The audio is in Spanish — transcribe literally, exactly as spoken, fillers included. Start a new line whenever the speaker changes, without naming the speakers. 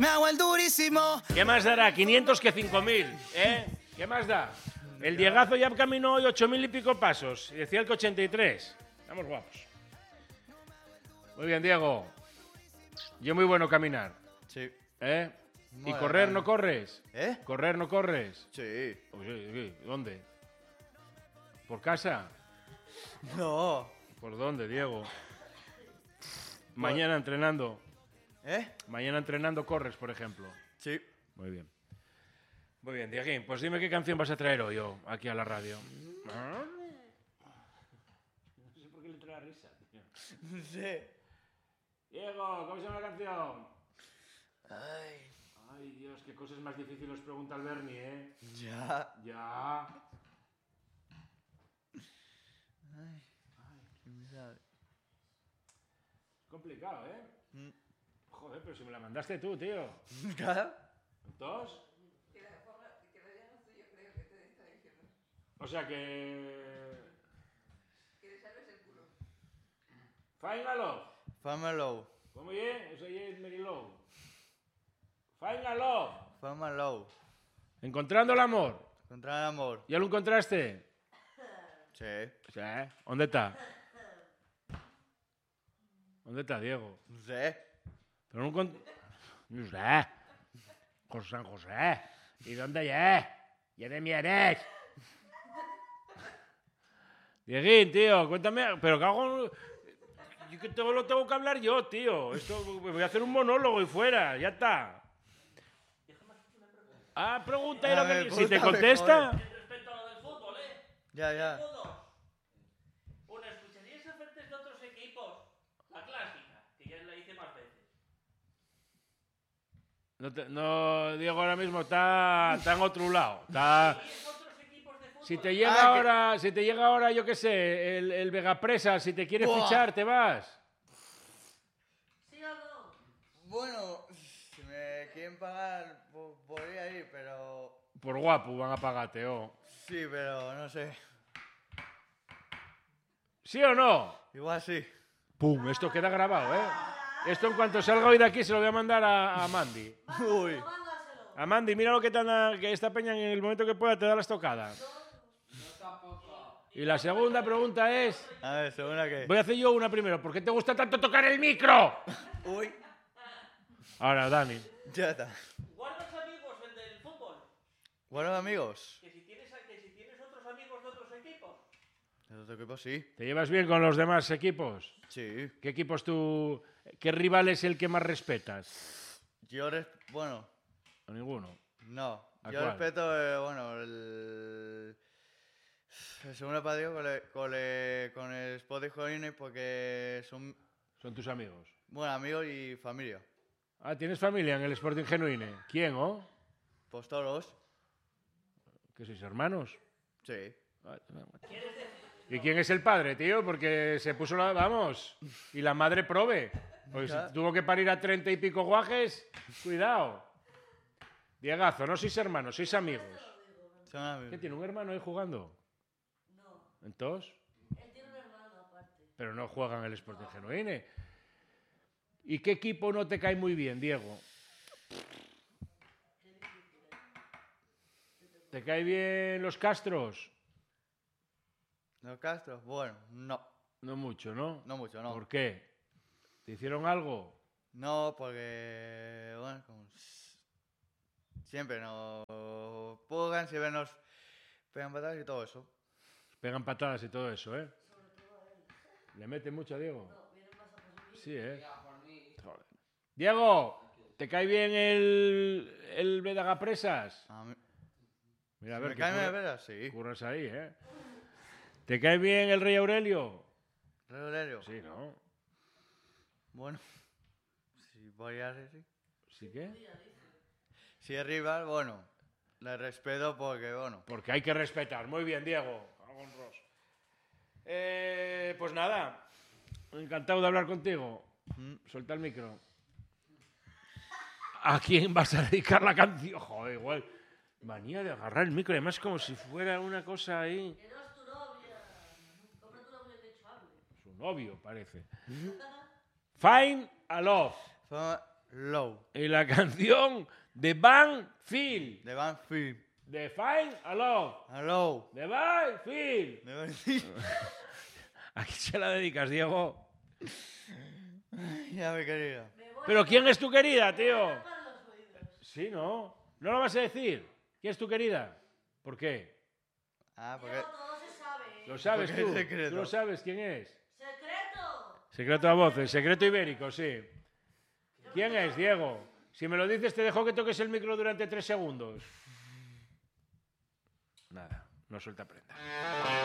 Me hago el durísimo.
¿Qué más dará? quinientos que cinco mil, ¿eh? ¿Qué más da? El Diegazo ya caminó hoy ocho mil y pico pasos. Y decía el que ochenta y tres. Estamos guapos. Muy bien, Diego. Yo muy bueno caminar.
Sí.
¿Eh? ¿Y
Bueno,
correr
bueno.
no corres?
¿Eh?
¿Correr no corres?
Sí.
Pues sí, sí. ¿Dónde? ¿Por casa?
No.
¿Por dónde, Diego? Mañana entrenando.
¿Eh?
Mañana entrenando corres, por ejemplo.
Sí.
Muy bien. Muy bien, Dieguín. Pues dime qué canción vas a traer hoy yo, aquí a la radio. ¿Ah? No sé por qué le trae risa, tío.
No sé.
Diego, ¿cómo se llama la canción?
Ay.
Ay, Dios, qué cosas más difíciles pregunta el Bernie, ¿eh?
Ya.
Ya.
Ay. ¿Quién sabe?
Es complicado, ¿eh?
Mm.
Joder, pero si me la mandaste tú, tío.
Claro.
¿Entonces? O sea que... Final Love.
Fama Low.
¿Cómo es? Eso ya es Mary Love. Final Love.
Fama Low.
Encontrando el amor.
Contra el amor.
¿Ya lo encontraste?
Sí.
Sí. ¿Dónde está? ¿Dónde está, Diego?
No sé.
Pero no encont... No sé. Con San José. ¿Y dónde es? ¿Y de mi eres? Dieguín, tío, cuéntame. Pero cago en... Yo que todo lo tengo que hablar yo, tío. Esto, voy a hacer un monólogo y fuera. Ya está. Ah, pregunta y
A
lo que...
ver,
Si te
pregúntame,
contesta...
Respecto a lo del fútbol, ¿eh?
Ya, ya.
Fútbol. Bueno, ¿escucharíais ofertas de otros equipos? La clásica, que ya la hice más veces.
No, te- no, Diego ahora mismo está, está en otro lado. Está...
¿Y otros equipos de fútbol?
Si te llega
Ah, que-
ahora, si te llega ahora, yo qué sé, el, el Vegapresa, si te quiere
Buah.
fichar, te vas.
¿Sí o no?
Bueno, si me quieren pagar, po- podría ir, pero...
Por guapo van a pagarte, oh.
Sí, pero no sé.
¿Sí o no?
Igual sí.
Pum, esto queda grabado, ¿eh? Esto en cuanto salga hoy de aquí se lo voy a mandar a, a Mandy.
Uy.
A Mandy, mira lo que, te anda- que esta peña en el momento que pueda te da la estocada. Y la segunda pregunta es...
A ver, ¿segunda qué?
Voy a hacer yo una primero. ¿Por qué te gusta tanto tocar el micro?
Uy.
Ahora, Dani.
Ya está.
¿Guardas amigos el del fútbol?
Buenos amigos.
Que si tienes, que si tienes otros amigos de otros equipos.
De otro equipo sí.
¿Te llevas bien con los demás equipos?
Sí.
¿Qué equipos tú... ¿Qué rival es el que más respetas?
Yo res... Bueno,
A ninguno.
no.
¿A
Yo
cuál?
respeto, eh, bueno, el... El segundo partido con, el- con, el- con el Sport de Jolines porque son,
Son tus amigos.
bueno, amigos y familia.
Ah, ¿tienes familia en el Sporting Genuine? ¿Quién, oh?
Pues todos.
¿Que sois hermanos?
Sí.
¿Y quién es el padre, tío? Porque se puso la... Vamos. Y la madre prove. Porque si
Claro.
tuvo que parir a treinta y pico guajes, cuidado. Diegazo, no sois hermanos, sois amigos.
Son
¿Qué
amigos.
tiene un hermano ahí jugando?
No,
¿Entonces?
él tiene un hermano aparte.
Pero no juegan en el Sporting Genuine. ¿Y qué equipo no te cae muy bien, Diego? ¿Te cae bien los Castros?
¿Los Castros? Bueno, no.
No mucho, ¿no?
No mucho, no.
¿Por qué? ¿Te hicieron algo?
No, porque, bueno, como s- siempre nos pugan, siempre nos pegan patadas y todo eso.
Pegan patadas y todo eso, ¿eh? ¿Le mete mucho a Diego? Sí, ¿eh? Joder. Diego, ¿te cae bien el, el Vedagapresas?
A mí,
Mira, a
si
ver,
me
que
caen de
curra-
veras, sí.
curras ahí, ¿eh? ¿Te cae bien el Rey Aurelio?
Rey Aurelio.
Sí, ¿no?
Bueno, si voy a ser, sí.
¿Sí qué?
Si es rival, bueno, le respeto porque, bueno,
Porque hay que respetar. Muy bien, Diego. Hago un ros. Eh, pues nada, encantado de hablar contigo.
mm,
Suelta el micro. ¿A quién vas a dedicar la canción? Joder, igual. Manía de agarrar el micro, además como si fuera una cosa ahí.
Que no es tu novia. Compra tu novio que hecho hable.
Su novio, parece. Fine a love.
Fama, Low.
Y la canción de Van Phil.
De Van Phil.
De Fine Alone.
Hello.
De Van Phil.
De Van Phil.
¿A quién se la dedicas, Diego?
Ya, mi querido.
Me voy
¿Pero
a-
quién es tu querida,
me
tío?
voy a tapar los oídos.
Sí, ¿no? ¿No lo vas a decir? ¿Quién es tu querida? ¿Por qué?
Ah, porque...
Diego, todo se sabe. ¿eh?
¿Lo sabes
Porque es
tú?
secreto.
¿Tú lo sabes quién es?
¡Secreto!
Secreto a voces, secreto ibérico, sí. ¿Quién es, Diego? Si me lo dices, te dejo que toques el micro durante tres segundos. Nada, no suelta prenda.